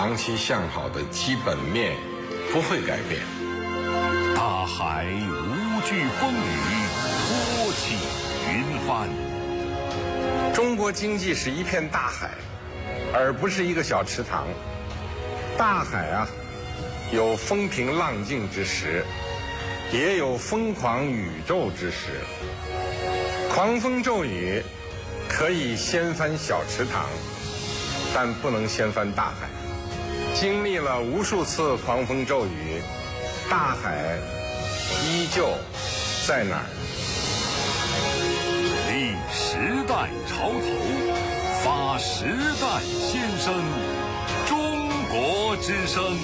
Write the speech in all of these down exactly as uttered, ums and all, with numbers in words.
长期向好的基本面不会改变。 大海无惧风雨，托起云帆。 中国经济是一片大海，而不是一个小池塘。大海啊，有风平浪静之时，也有疯狂宇宙之时。狂风骤雨可以掀翻小池塘，但不能掀翻大海。经历了无数次狂风骤雨，大海依旧在哪儿？ 立时代潮头，发时代先声，中国之声。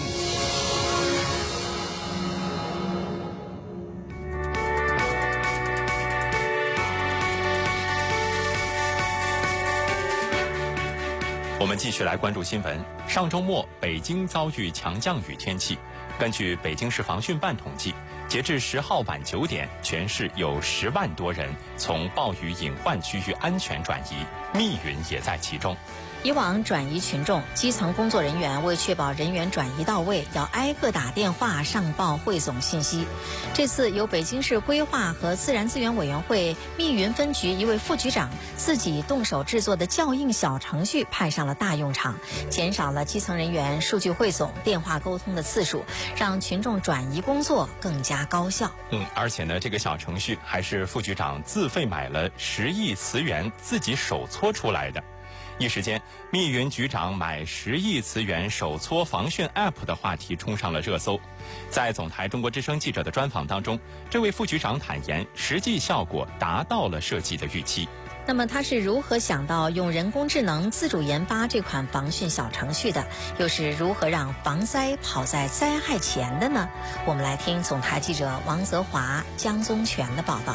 我们继续来关注新闻。上周末，北京遭遇强降雨天气。根据北京市防汛办统计，截至十号晚九点，全市有十万多人从暴雨隐患区域安全转移，密云也在其中。 以往转移群众，基层工作人员为确保人员转移到位，要挨个打电话上报汇总信息。这次由北京市规划和自然资源委员会密云分局一位副局长自己动手制作的校印小程序派上了大用场，减少了基层人员数据汇总、电话沟通的次数，让群众转移工作更加高效。 嗯，而且呢，这个小程序还是副局长自费买了十亿磁元自己手搓出来的。一时间，密云局长买十亿磁元手搓防汛 A P P 的话题冲上了热搜。在总台中国之声记者的专访当中，这位副局长坦言，实际效果达到了设计的预期。 那么他是如何想到用人工智能自主研发这款防汛小程序的？又是如何让防灾跑在灾害前的呢？我们来听总台记者王泽华、江宗全的报道。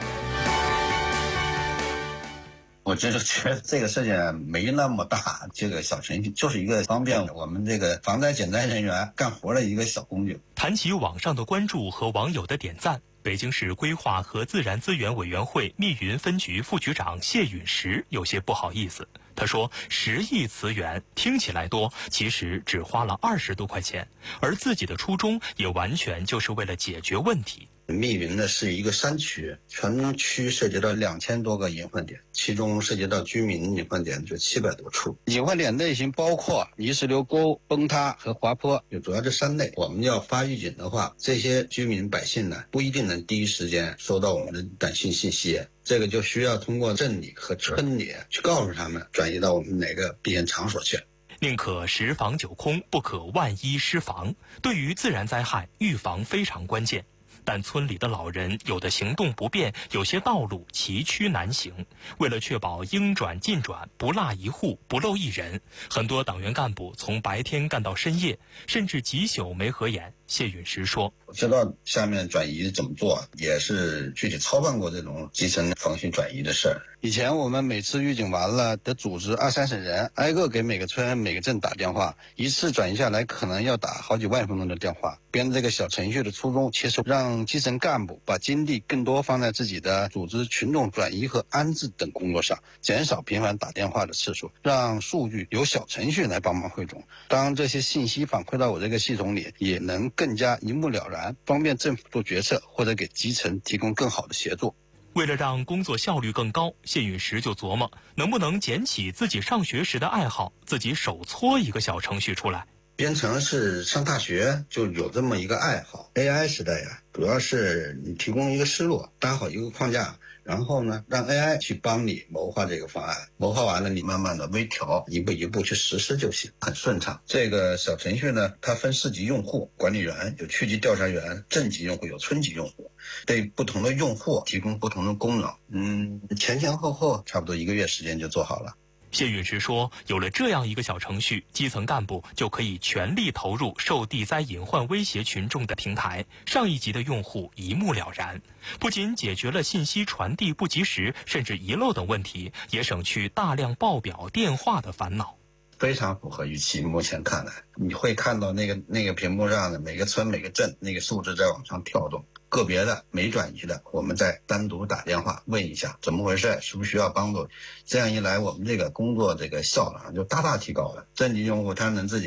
我就是觉得这个事情没那么大，这个小程序就是一个方便我们这个防灾减灾人员干活的一个小工具。 谈起网上的关注和网友的点赞，北京市规划和自然资源委员会密云分局副局长谢允石有些不好意思。他说，十亿磁元听起来多，其实只花了二十多块钱，而自己的初衷也完全就是为了解决问题。 密云呢是一个山区，全区涉及到两千多个隐患点，其中涉及到居民隐患点就七百多处。隐患点类型包括泥石流沟、崩塌和滑坡，就主要这三类。我们要发预警的话，这些居民百姓呢不一定能第一时间收到我们的短信信息，这个就需要通过镇里和村里去告诉他们转移到我们哪个避险场所去。 宁可十防九空，不可万一失防。对于自然灾害，预防非常关键。但村里的老人有的行动不便，有些道路崎岖难行。为了确保应转尽转，不落一户，不漏一人，很多党员干部从白天干到深夜，甚至几宿没合眼。谢允石说， 我知道下面转移怎么做，也是具体操办过这种基层防汛转移的事儿。以前我们每次预警完了，得组织二三十人，挨个给每个村每个镇打电话，一次转移下来可能要打好几万分钟的电话。编这个小程序的初衷，其实让基层干部把精力更多放在自己的组织群众转移和安置等工作上，减少频繁打电话的次数，让数据由小程序来帮忙汇总。当这些信息反馈到我这个系统里，也能更加一目了然，方便政府做决策或者给基层提供更好的协助。 为了让工作效率更高，谢允石就琢磨能不能捡起自己上学时的爱好，自己手搓一个小程序出来。 编程是上大学就有这么一个爱好。 A I 时代呀，主要是你提供一个思路，搭好一个框架，然后呢让 A I 去帮你谋划这个方案，谋划完了你慢慢的微调，一步一步去实施就行，很顺畅。这个小程序呢，它分四级用户，管理员有区级调查员，镇级用户有村级用户，对不同的用户提供不同的功能。嗯，前前后后差不多一个月时间就做好了。 谢允石说，有了这样一个小程序，基层干部就可以全力投入受地灾隐患威胁群众的平台，上一级的用户一目了然。不仅解决了信息传递不及时甚至遗漏等问题，也省去大量报表电话的烦恼。 非常符合预期，目前看来你会看到那个那个屏幕上的每个村每个镇那个数字在往上跳动，个别的没转移的我们再单独打电话问一下怎么回事，是不是需要帮助。这样一来，我们这个工作这个效能就大大提高了，镇级用户他能自己